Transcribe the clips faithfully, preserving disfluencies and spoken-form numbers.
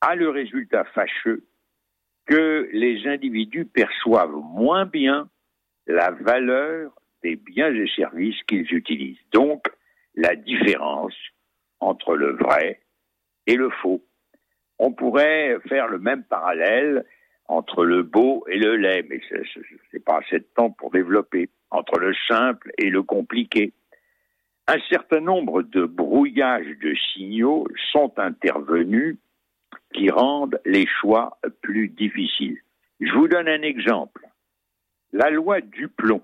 a le résultat fâcheux que les individus perçoivent moins bien la valeur des biens et services qu'ils utilisent. Donc, la différence entre le vrai et le faux. On pourrait faire le même parallèle entre le beau et le laid, mais ce n'est pas assez de temps pour développer, entre le simple et le compliqué. Un certain nombre de brouillages de signaux sont intervenus qui rendent les choix plus difficiles. Je vous donne un exemple. La loi Duplon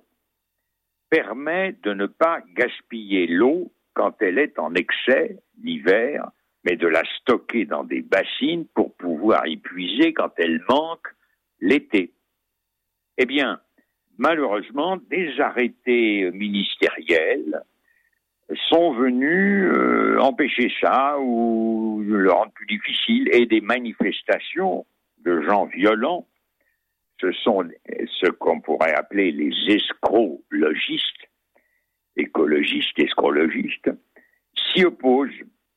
permet de ne pas gaspiller l'eau quand elle est en excès l'hiver, mais de la stocker dans des bassines pour pouvoir y puiser quand elle manque l'été. Eh bien, malheureusement, des arrêtés ministériels sont venus euh, empêcher ça ou le rendre plus difficile, et des manifestations de gens violents, ce sont ce qu'on pourrait appeler les escrologistes, écologistes, escrologistes, s'y opposent.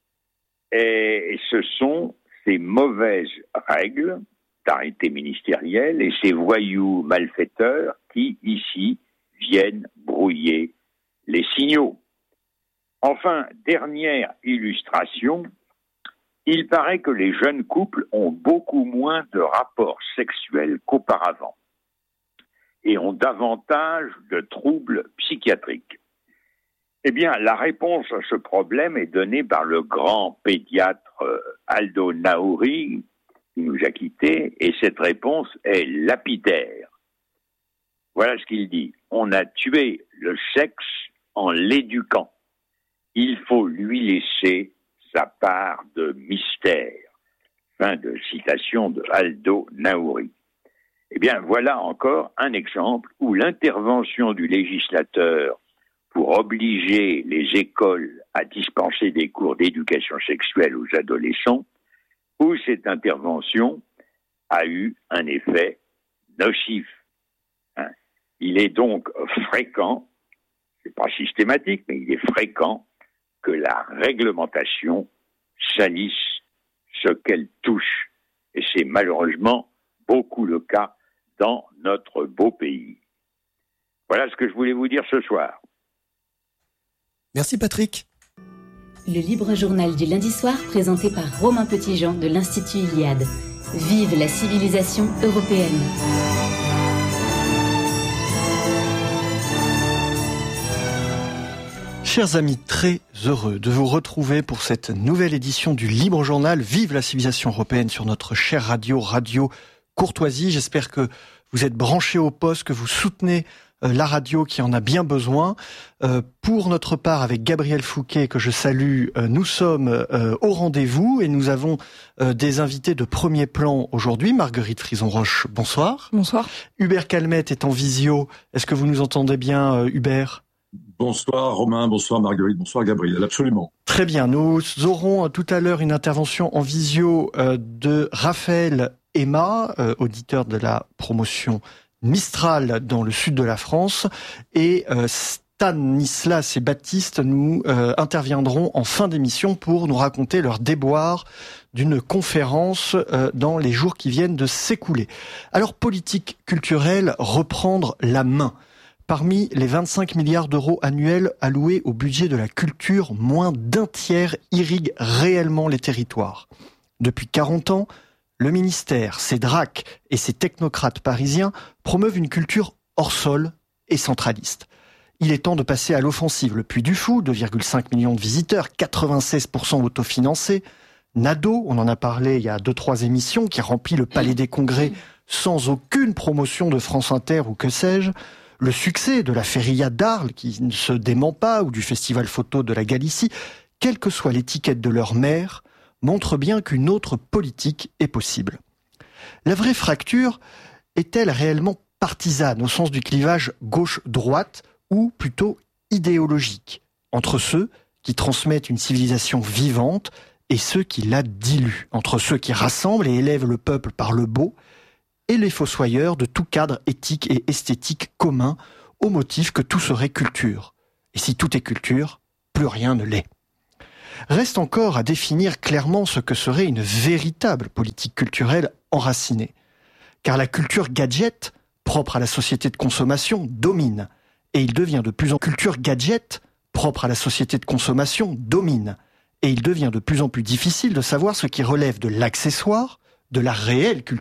Et ce sont ces mauvaises règles d'arrêtés ministériels et ces voyous malfaiteurs qui, ici, viennent brouiller les signaux. Enfin, dernière illustration, il paraît que les jeunes couples ont beaucoup moins de rapports sexuels qu'auparavant et ont davantage de troubles psychiatriques. Eh bien, la réponse à ce problème est donnée par le grand pédiatre Aldo Naouri, qui nous a quittés, et cette réponse est lapidaire. Voilà ce qu'il dit. On a tué le sexe en l'éduquant. Il faut lui laisser sa part de mystère. Fin de citation de Aldo Naouri. Eh bien, voilà encore un exemple où l'intervention du législateur pour obliger les écoles à dispenser des cours d'éducation sexuelle aux adolescents, où cette intervention a eu un effet nocif. Hein. Il est donc fréquent, c'est pas systématique, mais il est fréquent que la réglementation salisse ce qu'elle touche. Et c'est malheureusement beaucoup le cas dans notre beau pays. Voilà ce que je voulais vous dire ce soir. Merci Patrick. Le Libre Journal du lundi soir, présenté par Romain Petitjean de l'Institut Iliade. Vive la civilisation européenne. Chers amis, très heureux de vous retrouver pour cette nouvelle édition du Libre Journal. Vive la civilisation européenne sur notre chère radio, Radio Courtoisie. J'espère que vous êtes branchés au poste, que vous soutenez la radio qui en a bien besoin. Euh, pour notre part, avec Gabriel Fouquet, que je salue, euh, nous sommes euh, au rendez-vous et nous avons euh, des invités de premier plan aujourd'hui. Marguerite Frison-Roche, bonsoir. Bonsoir. Hubert Calmette est en visio. Est-ce que vous nous entendez bien, euh, Hubert ? Bonsoir Romain, bonsoir Marguerite, bonsoir Gabriel, absolument. Très bien, nous aurons tout à l'heure une intervention en visio euh, de Raphaël Emma, euh, auditeur de la promotion Mistral dans le sud de la France, et euh, Stanislas et Baptiste nous euh, interviendront en fin d'émission pour nous raconter leur déboire d'une conférence euh, dans les jours qui viennent de s'écouler. Alors, politique culturelle, reprendre la main. Parmi les vingt-cinq milliards d'euros annuels alloués au budget de la culture, moins d'un tiers irrigue réellement les territoires. Depuis quarante ans, le ministère, ses D R A C et ses technocrates parisiens promeuvent une culture hors sol et centraliste. Il est temps de passer à l'offensive. Le Puy du Fou, deux virgule cinq millions de visiteurs, quatre-vingt-seize pour cent autofinancés. Nado, on en a parlé il y a deux, trois émissions, qui remplit le Palais des Congrès sans aucune promotion de France Inter ou que sais-je. Le succès de la Feria d'Arles, qui ne se dément pas, ou du Festival Photo de la Galicie, quelle que soit l'étiquette de leur maire, montre bien qu'une autre politique est possible. La vraie fracture est-elle réellement partisane, au sens du clivage gauche-droite, ou plutôt idéologique, entre ceux qui transmettent une civilisation vivante et ceux qui la diluent, entre ceux qui rassemblent et élèvent le peuple par le beau, et les fossoyeurs de tout cadre éthique et esthétique commun, au motif que tout serait culture. Et si tout est culture, plus rien ne l'est. Reste encore à définir clairement ce que serait une véritable politique culturelle enracinée. Car la culture gadget, propre à la société de consommation, domine. Et il devient de plus en plus culture gadget, propre à la société de consommation, domine. Et il devient de plus en plus difficile de savoir ce qui relève de l'accessoire, de la réelle culture